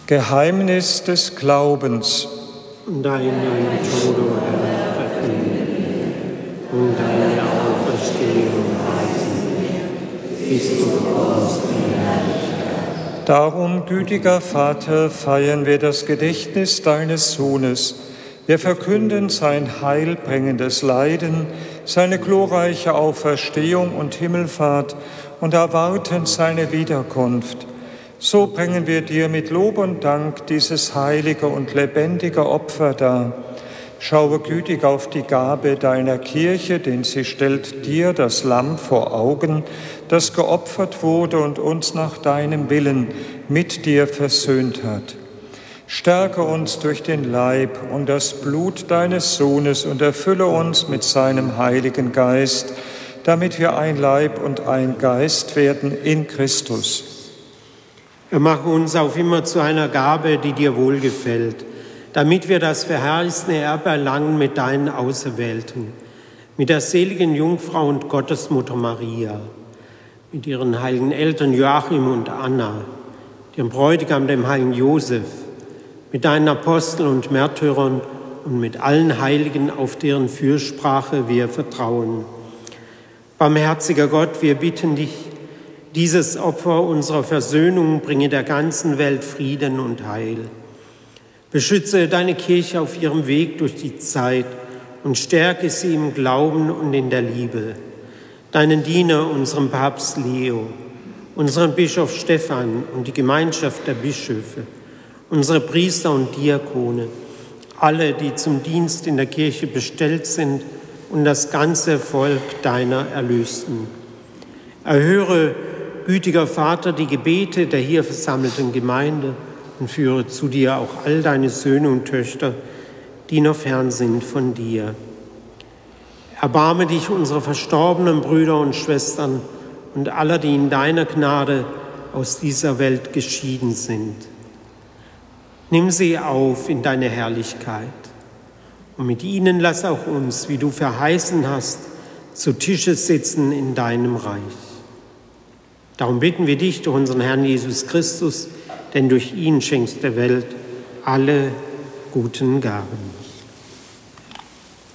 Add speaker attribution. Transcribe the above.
Speaker 1: Geheimnis des Glaubens.
Speaker 2: Deinen Tod, o Herr, verkünden und deine Auferstehung preisen, bis du kommst in Herrlichkeit.
Speaker 1: Darum, gütiger Vater, feiern wir das Gedächtnis deines Sohnes. Wir verkünden sein heilbringendes Leiden, seine glorreiche Auferstehung und Himmelfahrt und erwarten seine Wiederkunft. So bringen wir dir mit Lob und Dank dieses heilige und lebendige Opfer dar. Schaue gütig auf die Gabe deiner Kirche, denn sie stellt dir das Lamm vor Augen, das geopfert wurde und uns nach deinem Willen mit dir versöhnt hat. Stärke uns durch den Leib und das Blut deines Sohnes und erfülle uns mit seinem Heiligen Geist, damit wir ein Leib und ein Geist werden in Christus.
Speaker 2: Mache uns auf immer zu einer Gabe, die dir wohlgefällt, damit wir das verherrlichte Erbe erlangen mit deinen Auserwählten, mit der seligen Jungfrau und Gottesmutter Maria, mit ihren heiligen Eltern Joachim und Anna, dem Bräutigam, dem heiligen Josef, mit deinen Aposteln und Märtyrern und mit allen Heiligen, auf deren Fürsprache wir vertrauen. Barmherziger Gott, wir bitten dich, dieses Opfer unserer Versöhnung bringe der ganzen Welt Frieden und Heil. Beschütze deine Kirche auf ihrem Weg durch die Zeit und stärke sie im Glauben und in der Liebe. Deinen Diener, unseren Papst Leo, unseren Bischof Stephan und die Gemeinschaft der Bischöfe, unsere Priester und Diakone, alle, die zum Dienst in der Kirche bestellt sind und das ganze Volk deiner Erlösten. Erhöre, gütiger Vater, die Gebete der hier versammelten Gemeinde und führe zu dir auch all deine Söhne und Töchter, die noch fern sind von dir. Erbarme dich unserer verstorbenen Brüder und Schwestern und aller, die in deiner Gnade aus dieser Welt geschieden sind. Nimm sie auf in deine Herrlichkeit und mit ihnen lass auch uns, wie du verheißen hast, zu Tische sitzen in deinem Reich. Darum bitten wir dich durch unseren Herrn Jesus Christus, denn durch ihn schenkst der Welt alle guten Gaben.